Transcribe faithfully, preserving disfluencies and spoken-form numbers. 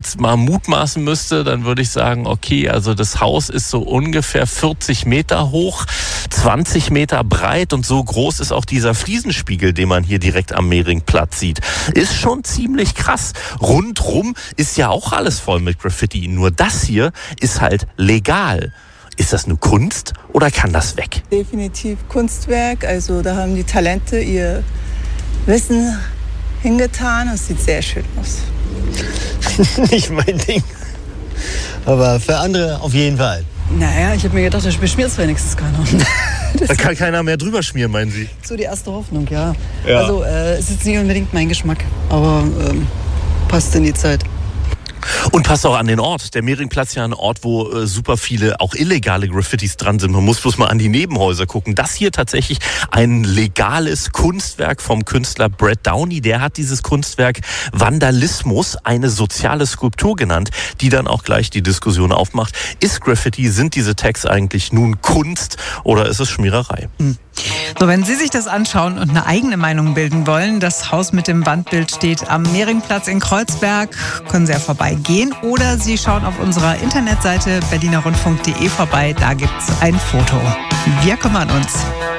jetzt mal mutmaßen müsste, dann würde ich sagen, okay, also das Haus ist so ungefähr vierzig Meter hoch, zwanzig Meter breit und so groß ist auch dieser Fliesenspiegel, den man hier direkt am Mehringplatz sieht. Ist schon ziemlich krass. Rundrum ist ja auch alles voll mit Graffiti. Nur das hier ist halt legal. Ist das nur Kunst oder kann das weg? Definitiv Kunstwerk. Also da haben die Talente ihr Wissen hingetan. Es sieht sehr schön aus. Nicht mein Ding. Aber für andere auf jeden Fall. Naja, ich habe mir gedacht, da beschmiert es wenigstens keiner. Da kann keiner mehr drüber schmieren, meinen Sie? So die erste Hoffnung, ja. Ja. Also äh, ist jetzt nicht unbedingt mein Geschmack, aber ähm, passt in die Zeit. Und passt auch an den Ort. Der Mehringplatz ist ja ein Ort, wo äh, super viele auch illegale Graffitis dran sind. Man muss bloß mal an die Nebenhäuser gucken. Das hier tatsächlich ein legales Kunstwerk vom Künstler Brad Downey. Der hat dieses Kunstwerk Vandalismus, eine soziale Skulptur genannt, die dann auch gleich die Diskussion aufmacht. Ist Graffiti, sind diese Tags eigentlich nun Kunst oder ist es Schmiererei? Hm. So, wenn Sie sich das anschauen und eine eigene Meinung bilden wollen, das Haus mit dem Wandbild steht am Mehringplatz in Kreuzberg, können Sie ja vorbeigehen oder Sie schauen auf unserer Internetseite berliner rundfunk punkt de vorbei, da gibt's ein Foto. Wir kümmern uns.